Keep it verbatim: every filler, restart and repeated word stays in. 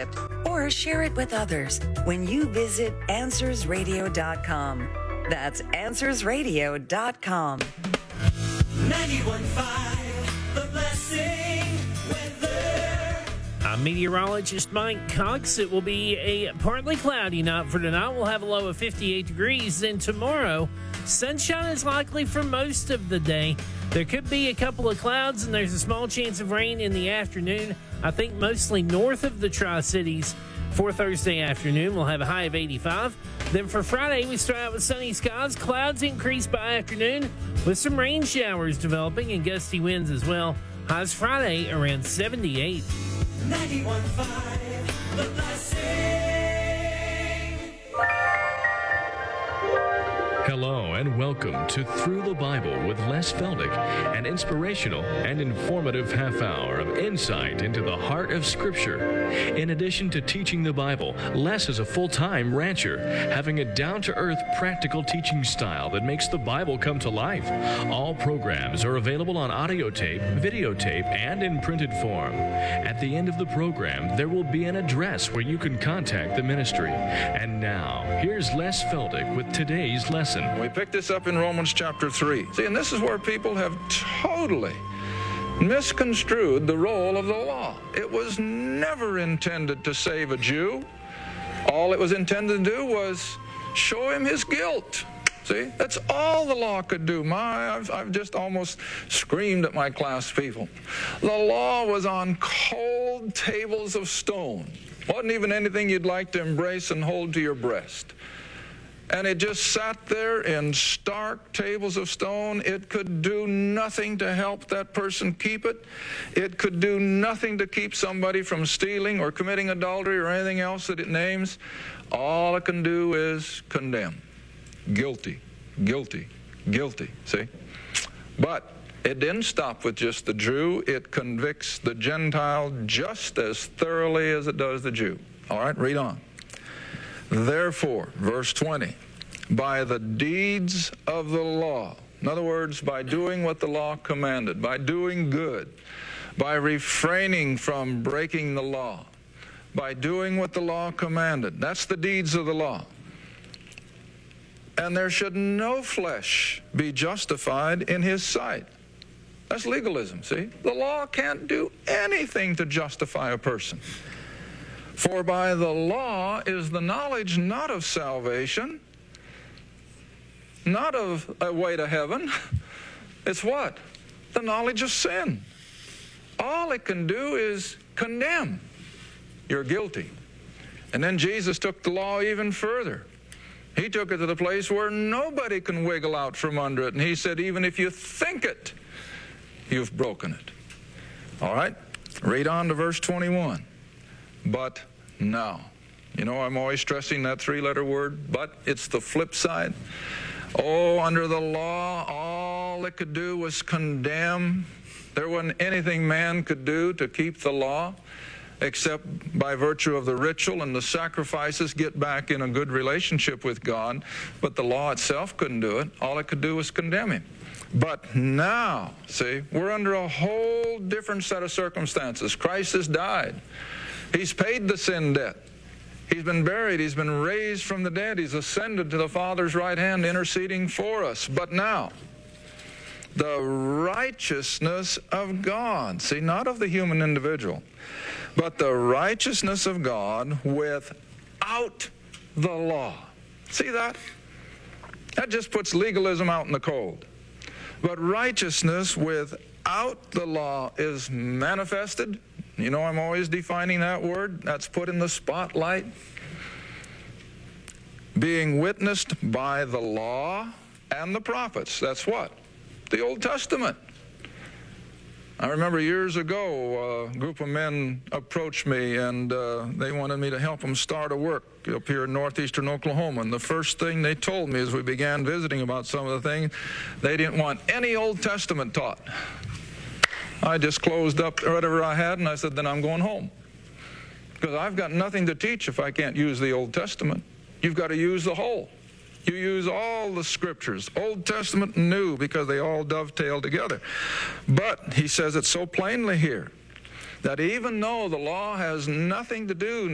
it or share it with others when you visit answers radio dot com. That's answers radio dot com. ninety-one point five, The Blessing weather. I'm meteorologist Mike Cox. It will be a partly cloudy night for tonight. We'll have a low of fifty-eight degrees. Then tomorrow, sunshine is likely for most of the day. There could be a couple of clouds, and there's a small chance of rain in the afternoon. I think mostly north of the Tri-Cities. For Thursday afternoon, we'll have a high of eighty-five. Then for Friday, we start out with sunny skies. Clouds increase by afternoon with some rain showers developing and gusty winds as well. Highs Friday around seventy-eight. ninety-one point five, The Blessing. Hello and welcome to Through the Bible with Les Feldick, an inspirational and informative half hour of insight into the heart of Scripture. In addition to teaching the Bible, Les is a full-time rancher, having a down-to-earth practical teaching style that makes the Bible come to life. All programs are available on audio tape, videotape, and in printed form. At the end of the program, there will be an address where you can contact the ministry. And now, here's Les Feldick with today's lesson. We picked this up in Romans chapter three. See, and this is where people have totally misconstrued the role of the law. It was never intended to save a Jew. All it was intended to do was show him his guilt. See, that's all the law could do. My, I've, I've just almost screamed at my class people. The law was on cold tables of stone. Wasn't even anything you'd like to embrace and hold to your breast. And it just sat there in stark tables of stone. It could do nothing to help that person keep it. It could do nothing to keep somebody from stealing or committing adultery or anything else that it names. All it can do is condemn. Guilty, guilty, guilty, see? But it didn't stop with just the Jew. It convicts the Gentile just as thoroughly as it does the Jew. All right, read on. Therefore, verse twenty, by the deeds of the law, in other words, by doing what the law commanded, by doing good, by refraining from breaking the law, by doing what the law commanded, that's the deeds of the law. And there should no flesh be justified in his sight. That's legalism, see? The law can't do anything to justify a person. For by the law is the knowledge not of salvation, not of a way to heaven. It's what? The knowledge of sin. All it can do is condemn. You're guilty. And then Jesus took the law even further. He took it to the place where nobody can wiggle out from under it. And he said, even if you think it, you've broken it. All right? Read on to verse twenty-one. But now. You know, I'm always stressing that three-letter word, but it's the flip side. Oh, under the law, all it could do was condemn. There wasn't anything man could do to keep the law, except by virtue of the ritual and the sacrifices get back in a good relationship with God. But the law itself couldn't do it. All it could do was condemn him. But now, see, we're under a whole different set of circumstances. Christ has died. He's paid the sin debt. He's been buried. He's been raised from the dead. He's ascended to the Father's right hand, interceding for us. But now, the righteousness of God, see, not of the human individual, but the righteousness of God without the law. See that? That just puts legalism out in the cold. But righteousness without the law is manifested. You know, I'm always defining that word. That's put in the spotlight. Being witnessed by the law and the prophets. That's what? The Old Testament. I remember years ago, a group of men approached me, and uh, they wanted me to help them start a work up here in northeastern Oklahoma. And the first thing they told me as we began visiting about some of the things, they didn't want any Old Testament taught. I just closed up whatever I had, and I said, then I'm going home. Because I've got nothing to teach if I can't use the Old Testament. You've got to use the whole. You use all the scriptures, Old Testament and New, because they all dovetail together. But he says it so plainly here that even though the law has nothing to do